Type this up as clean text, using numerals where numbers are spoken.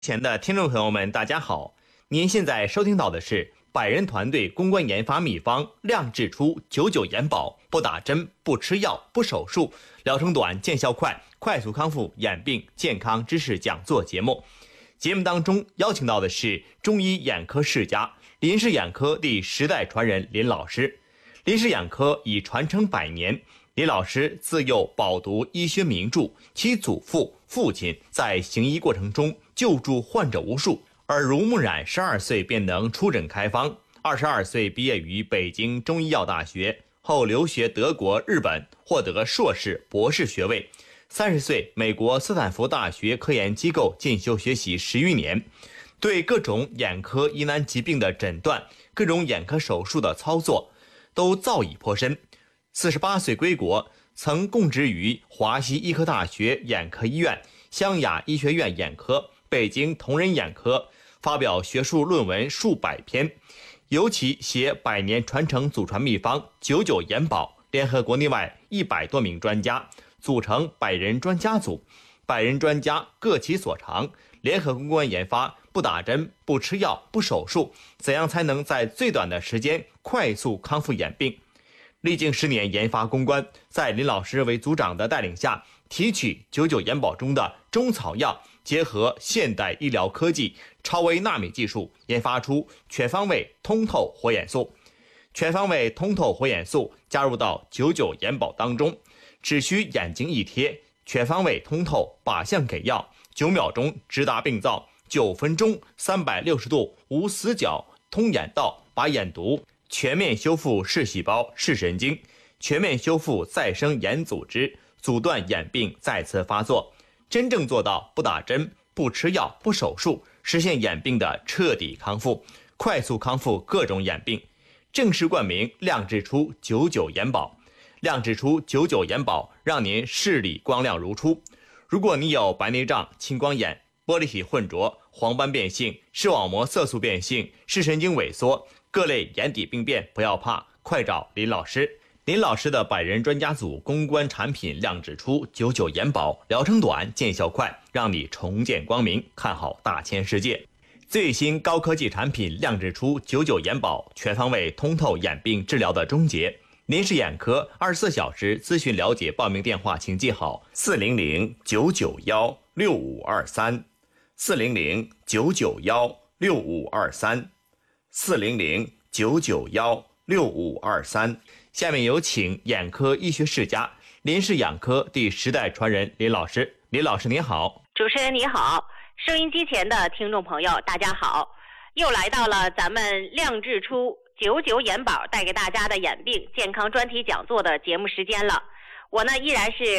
前的听众朋友们，大家好！您现在收听到的是百人团队公关研发秘方亮质出99眼保，不打针、不吃药、不手术，疗程短、见效快，快速康复眼病健康知识讲座节目。节目当中邀请到的是中医眼科世家林氏眼科第10代传人林老师。林氏眼科已传承100年，林老师自幼饱读医学名著，其祖父、父亲在行医过程中救助患者无数，耳濡目染，12岁便能出诊开方。22岁毕业于北京中医药大学，后留学德国、日本，获得硕士、博士学位。30岁，美国斯坦福大学科研机构进修学习10余年，对各种眼科疑难疾病的诊断、各种眼科手术的操作都造诣颇深。48岁归国，曾供职于华西医科大学眼科医院、湘雅医学院眼科、北京同仁眼科，发表学术论文数百篇，尤其写100年传承祖传秘方99眼保，联合国内外100多名专家，组成100人专家组，100人专家各其所长，联合攻关研发，不打针、不吃药、不手术，怎样才能在最短的时间快速康复眼病？历经10年研发攻关，在林老师为组长的带领下，提取99眼保中的中草药，结合现代医疗科技超微纳米技术，研发出全方位通透活眼素。全方位通透活眼素加入到99眼保当中，只需眼睛一贴，全方位通透，靶向给药，9秒钟直达病灶，9分钟360度无死角通眼道，把眼毒全面修复视细胞、视神经，全面修复再生眼组织，阻断眼病再次发作，真正做到不打针、不吃药、不手术，实现眼病的彻底康复，快速康复各种眼病。正式冠名亮质出99眼保，亮质出99眼保，让您视力光亮如初。如果你有白内障、青光眼、玻璃体混浊、黄斑变性、视网膜色素变性、视神经萎缩，各类眼底病变，不要怕，快找林老师。林老师的100人专家组攻关产品亮质出99眼保，疗程短，见效快，让你重见光明，看好大千世界。最新高科技产品亮质出99眼保，全方位通透眼病治疗的终结。林氏眼科24小时咨询了解，报名电话请记好400-991-6523 400-991-6523 400-991-6523。下面有请眼科医学世家林氏眼科第10代传人林老师。林老师您好。 主持人你好，收音机前的听众朋友大家好，又来到了咱们亮质出99眼保带给大家的眼病健康专题讲座的节目时间了。我呢依然是